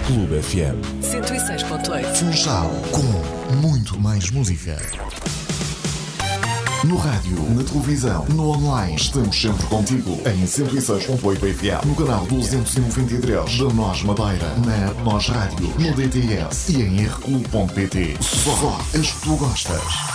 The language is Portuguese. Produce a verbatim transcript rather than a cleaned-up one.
Clube F M. cento e seis ponto oito. Funchal, com muito mais música. No rádio, na televisão, no online, estamos sempre contigo. Em cento e seis ponto oito F M, no canal duzentos e noventa e três da Nós Madeira, na Nós Rádio, no D T S e em r clube ponto pt. Só as que tu gostas.